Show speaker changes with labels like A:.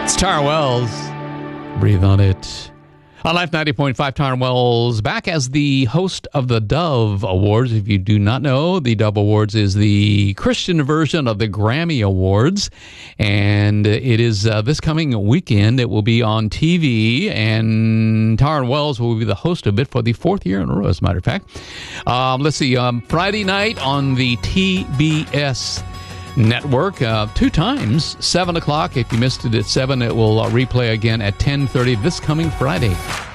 A: It's Tara Wells. Breathe on it. On Life 90.5, Tara Wells back as the host of the Dove Awards. If you do not know, the Dove Awards is the Christian version of the Grammy Awards. And it is this coming weekend. It will be on TV. And Tara Wells will be the host of it for the fourth year in a row, as a matter of fact. Let's see, Friday night on the TBS Network, 2 times, 7 o'clock. If you missed it at 7, it will replay again at 10:30 this coming Friday.